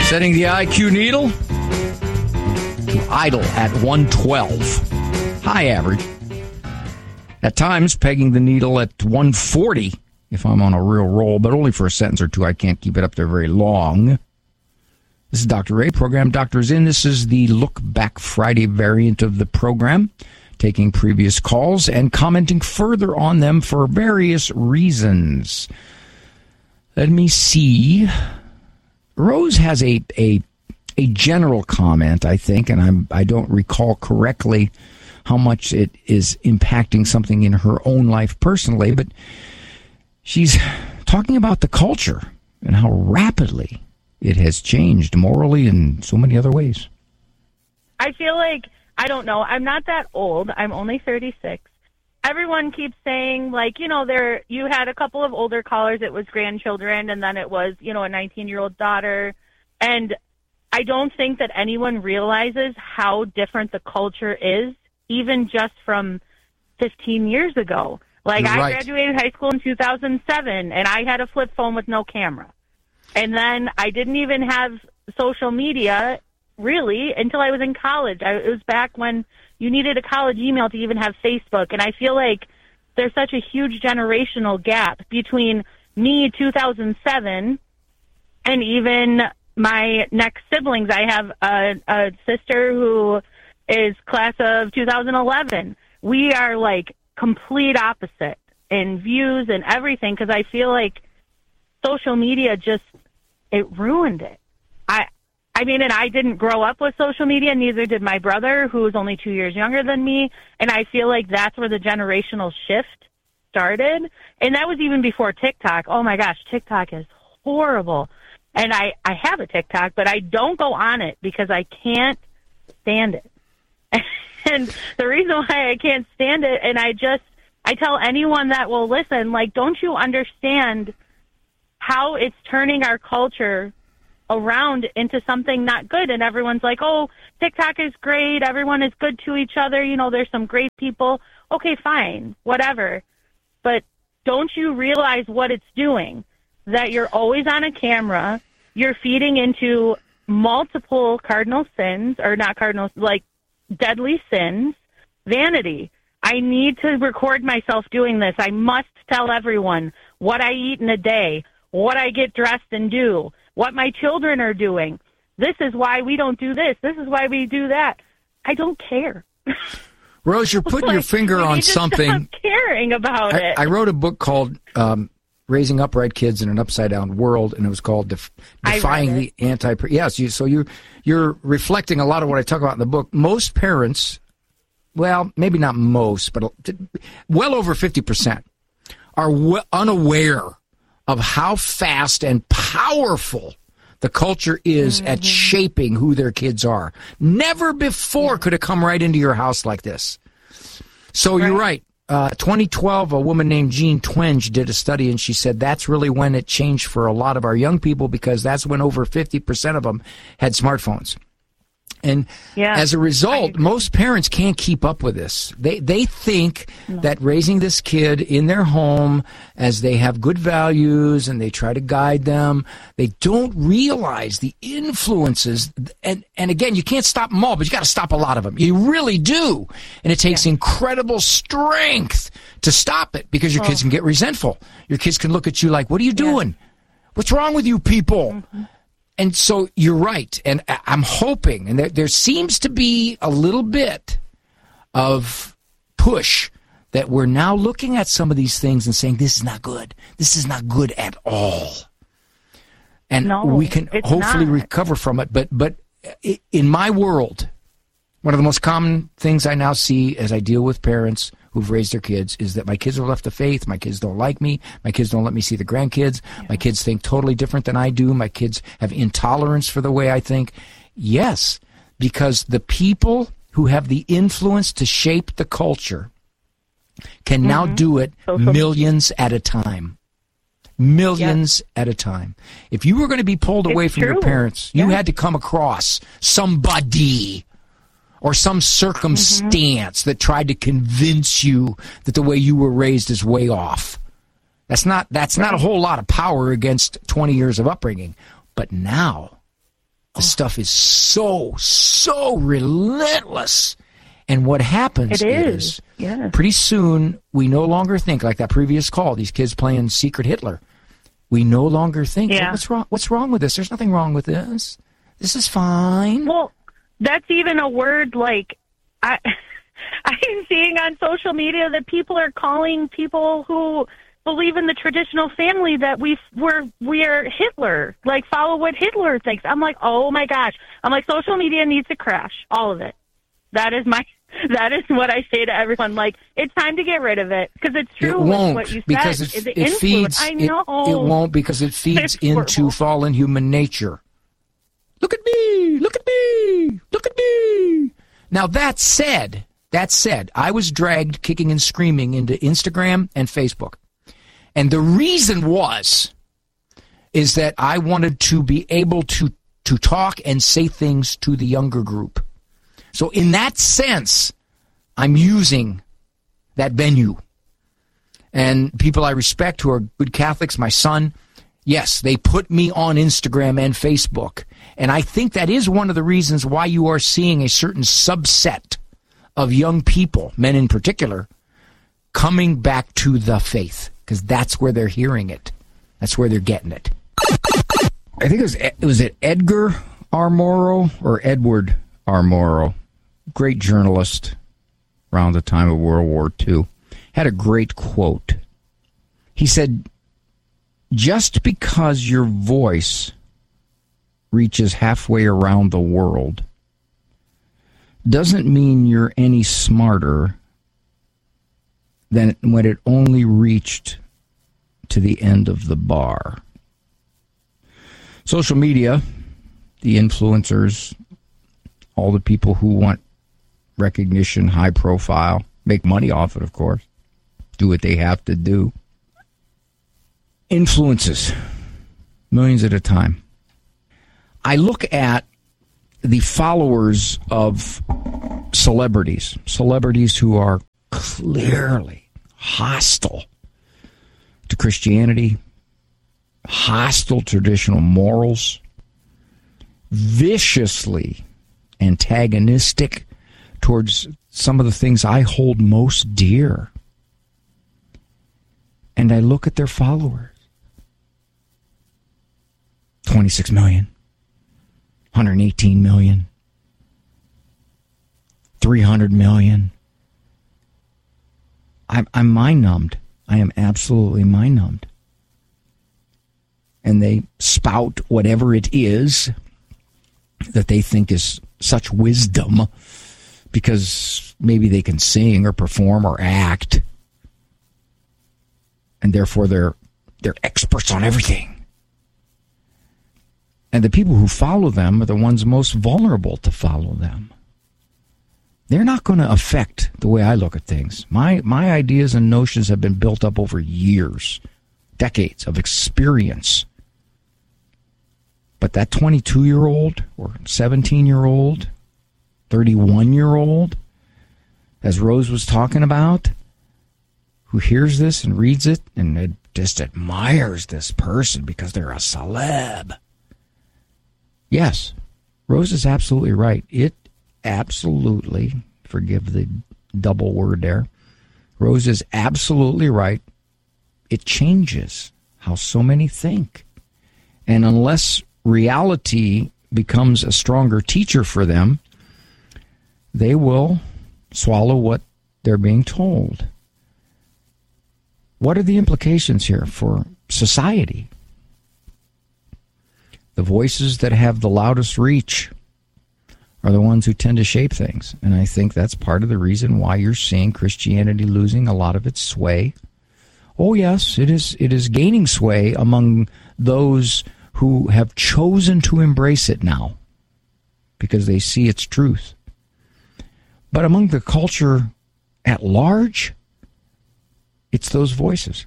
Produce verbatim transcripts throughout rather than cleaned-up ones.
Setting the I Q needle to idle at one twelve. High average. At times, pegging the needle at one forty if I'm on a real roll, but only for a sentence or two. I can't keep it up there very long. This is Doctor Ray, program Doctors In. This is the Look Back Friday variant of the program, taking previous calls and commenting further on them for various reasons. Let me see. Rose has a a, a general comment, I think, and I'm, I don't recall correctly how much it is impacting something in her own life personally, but she's talking about the culture and how rapidly it has changed morally and so many other ways. I feel like, I don't know, I'm not that old. I'm only thirty-six. Everyone keeps saying, like, you know, there you had a couple of older callers, it was grandchildren, and then it was, you know, a nineteen-year-old daughter. And I don't think that anyone realizes how different the culture is, even just from fifteen years ago. Like, You're I right. graduated high school in two thousand seven, and I had a flip phone with no camera. And then I didn't even have social media, really, until I was in college. I, it was back when you needed a college email to even have Facebook. And I feel like there's such a huge generational gap between me, two thousand seven, and even my next siblings. I have a, a sister who is class of two thousand eleven. We are, like, complete opposite in views and everything, because I feel like social media just, it ruined it. I I mean, and I didn't grow up with social media, neither did my brother, who is only two years younger than me, and I feel like that's where the generational shift started, and that was even before TikTok. Oh my gosh, TikTok is horrible, and I, I have a TikTok, but I don't go on it because I can't stand it. And the reason why I can't stand it, and I just, I tell anyone that will listen, like, don't you understand how it's turning our culture around into something not good? And everyone's like, oh, TikTok is great, everyone is good to each other, you know, there's some great people. Okay, fine, whatever. But don't you realize what it's doing? That you're always on a camera, you're feeding into multiple cardinal sins, or not cardinal, like deadly sins, vanity. I need to record myself doing this. I must tell everyone what I eat in a day, what I get dressed and do, what my children are doing. This is why we don't do this. This is why we do that. I don't care. Rose, you're putting like, your finger on something. Stop caring about I, it. I wrote a book called um, Raising Upright Kids in an Upside Down World, and it was called Def- Defying the Anti... Yes, you, so you, you're reflecting a lot of what I talk about in the book. Most parents, well, maybe not most, but well over fifty percent are w- unaware of how fast and powerful the culture is mm-hmm. at shaping who their kids are. Never before yeah. could it come right into your house like this. So right. You're right. Uh, twenty twelve, a woman named Jean Twenge did a study, and she said that's really when it changed for a lot of our young people, because that's when over fifty percent of them had smartphones. And yeah, as a result, most parents can't keep up with this. They they think no. that raising this kid in their home, as they have good values and they try to guide them, they don't realize the influences. And, and again, you can't stop them all, but you got to stop a lot of them. You really do. And it takes yeah. incredible strength to stop it, because your oh. kids can get resentful. Your kids can look at you like, what are you doing? Yeah. What's wrong with you people? Mm-hmm. And so you're right, and I'm hoping, and there, there seems to be a little bit of push that we're now looking at some of these things and saying, this is not good. This is not good at all. And no, we can hopefully not. recover from it. But, but in my world, one of the most common things I now see as I deal with parents who've raised their kids is that my kids are left of faith, my kids don't like me, my kids don't let me see the grandkids, yeah. my kids think totally different than I do, my kids have intolerance for the way I think. Yes, because the people who have the influence to shape the culture can mm-hmm. now do it Social millions media. at a time. Millions yes. at a time. If you were going to be pulled away it's from true. your parents, you yeah. had to come across somebody or some circumstance mm-hmm. that tried to convince you that the way you were raised is way off. That's not that's right. not a whole lot of power against twenty years of upbringing. But now, The stuff is so, so relentless. And what happens it is, is yes. pretty soon we no longer think, like that previous call, these kids playing Secret Hitler. We no longer think, yeah. oh, what's wrong? What's wrong with this? There's nothing wrong with this. This is fine. Well, that's even a word like I, I'm seeing on social media that people are calling people who believe in the traditional family that we we're we are Hitler, like follow what Hitler thinks. I'm like, oh my gosh. I'm like, social media needs to crash, all of it. That is my that is what I say to everyone. Like, it's time to get rid of it because it's true. It won't what you because said. it, it feeds. I know it, it won't because it feeds into fallen human nature. Look at me! Look at me! Look at me! Now that said, that said, I was dragged kicking and screaming into Instagram and Facebook. And the reason was, is that I wanted to be able to, to talk and say things to the younger group. So in that sense, I'm using that venue. And people I respect who are good Catholics, my son, yes, they put me on Instagram and Facebook. And I think that is one of the reasons why you are seeing a certain subset of young people, men in particular, coming back to the faith. Because that's where they're hearing it. That's where they're getting it. I think it was, it was it Edgar R. Morrow or Edward R. Morrow, great journalist around the time of World War Two, had a great quote. He said, just because your voice reaches halfway around the world doesn't mean you're any smarter than when it only reached to the end of the bar. Social media, the influencers, all the people who want recognition, high profile, make money off it, of course, do what they have to do. Influences, millions at a time. I look at the followers of celebrities, celebrities who are clearly hostile to Christianity, hostile to traditional morals, viciously antagonistic towards some of the things I hold most dear. And I look at their followers. twenty-six million, one hundred eighteen million, three hundred million. I'm, I'm mind-numbed. I am absolutely mind-numbed. And they spout whatever it is that they think is such wisdom because maybe they can sing or perform or act. And therefore they're they're experts on everything. And the people who follow them are the ones most vulnerable to follow them. They're not going to affect the way I look at things. My my ideas and notions have been built up over years, decades of experience. But that twenty-two-year-old or seventeen-year-old, thirty-one-year-old, as Rose was talking about, who hears this and reads it and it just admires this person because they're a celeb. Yes, Rose is absolutely right. It absolutely, forgive the double word there, Rose is absolutely right. It changes how so many think. And unless reality becomes a stronger teacher for them, they will swallow what they're being told. What are the implications here for society? The voices that have the loudest reach are the ones who tend to shape things. And I think that's part of the reason why you're seeing Christianity losing a lot of its sway. Oh, yes, it is, it is gaining sway among those who have chosen to embrace it now because they see its truth. But among the culture at large, it's those voices.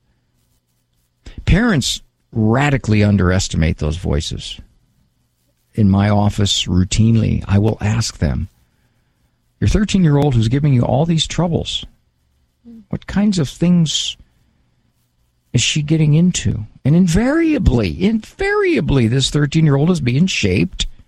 Parents radically underestimate those voices. In my office, routinely, I will ask them, your thirteen-year-old who's giving you all these troubles, what kinds of things is she getting into? And invariably, invariably, this thirteen-year-old is being shaped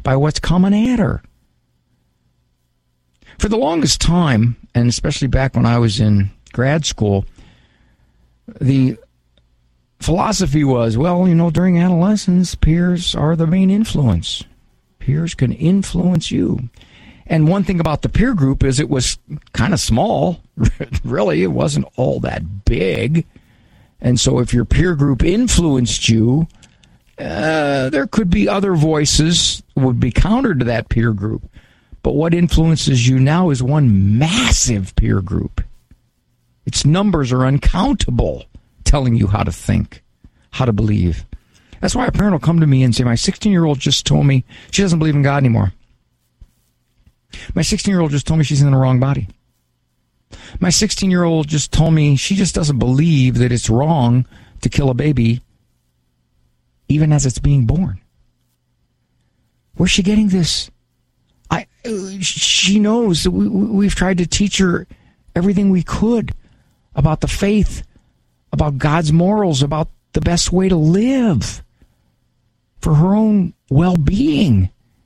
by what's coming at her. For the longest time, and especially back when I was in grad school, the philosophy was, well, you know, during adolescence, peers are the main influence. Peers can influence you. And one thing about the peer group is it was kind of small. Really, it wasn't all that big. And so if your peer group influenced you, uh, there could be other voices would be counter to that peer group. But what influences you now is one massive peer group. Its numbers are uncountable, telling you how to think, how to believe. That's why a parent will come to me and say, my sixteen-year-old just told me she doesn't believe in God anymore. My sixteen-year-old just told me she's in the wrong body. My sixteen-year-old just told me she just doesn't believe that it's wrong to kill a baby even as it's being born. Where's she getting this? I, she knows that we, we've tried to teach her everything we could about the faith, about God's morals, about the best way to live for her own well-being.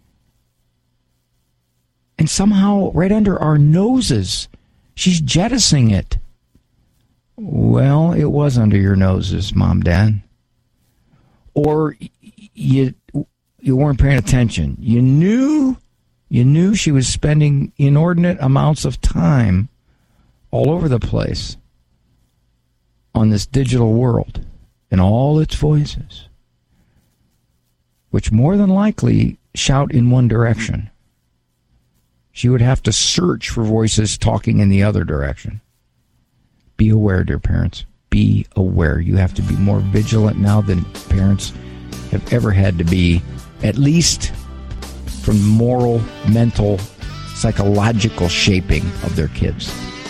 And somehow, right under our noses, she's jettisoning it. Well, it was under your noses, Mom, Dad. Or you you weren't paying attention. You knew you knew she was spending inordinate amounts of time all over the place on this digital world and all its voices, which more than likely shout in one direction. She would have to search for voices talking in the other direction. Be aware, dear parents. Be aware. You have to be more vigilant now than parents have ever had to be, at least from moral, mental, psychological shaping of their kids.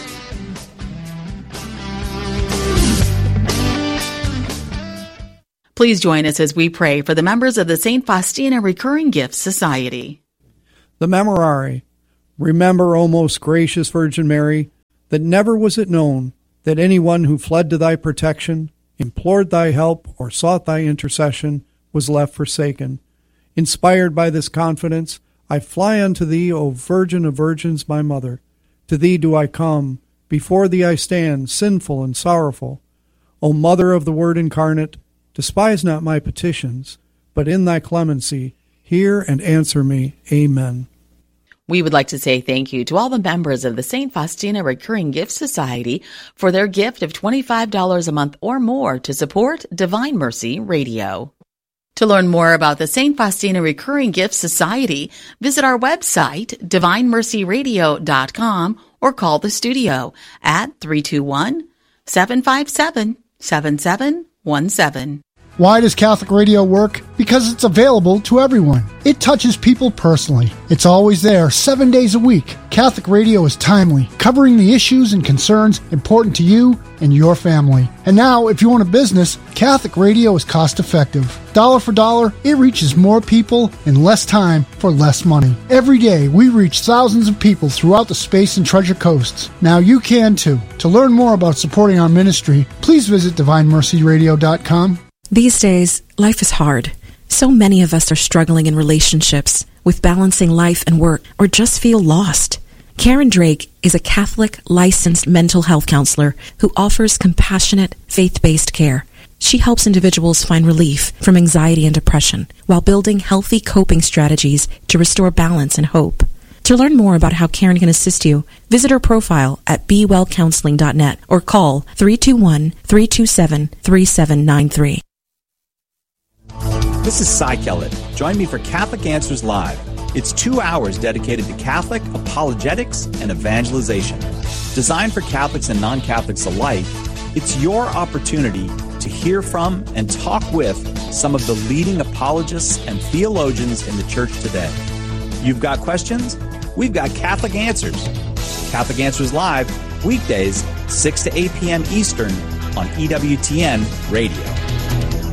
Please join us as we pray for the members of the Saint Faustina Recurring Gifts Society. The Memorare. Remember, O most gracious Virgin Mary, that never was it known that anyone who fled to thy protection, implored thy help, or sought thy intercession was left forsaken. Inspired by this confidence, I fly unto thee, O Virgin of Virgins, my Mother. To thee do I come, before thee I stand, sinful and sorrowful. O Mother of the Word incarnate, despise not my petitions, but in thy clemency hear and answer me. Amen. We would like to say thank you to all the members of the Saint Faustina Recurring Gift Society for their gift of twenty-five dollars a month or more to support Divine Mercy Radio. To learn more about the Saint Faustina Recurring Gift Society, visit our website, divine mercy radio dot com, or call the studio at three two one, seven five seven, seven seven one seven. Why does Catholic Radio work? Because it's available to everyone. It touches people personally. It's always there, seven days a week. Catholic Radio is timely, covering the issues and concerns important to you and your family. And now, if you own a business, Catholic Radio is cost-effective. Dollar for dollar, it reaches more people in less time for less money. Every day, we reach thousands of people throughout the Space and Treasure Coasts. Now you can too. To learn more about supporting our ministry, please visit divine mercy radio dot com. These days, life is hard. So many of us are struggling in relationships, with balancing life and work, or just feel lost. Karen Drake is a Catholic licensed mental health counselor who offers compassionate, faith-based care. She helps individuals find relief from anxiety and depression while building healthy coping strategies to restore balance and hope. To learn more about how Karen can assist you, visit her profile at be well counseling dot net or call three two one, three two seven, three seven nine three. This is Cy Kellett. Join me for Catholic Answers Live. It's two hours dedicated to Catholic apologetics and evangelization. Designed for Catholics and non-Catholics alike, it's your opportunity to hear from and talk with some of the leading apologists and theologians in the church today. You've got questions? We've got Catholic Answers. Catholic Answers Live, weekdays, six to eight p.m. Eastern on E W T N Radio.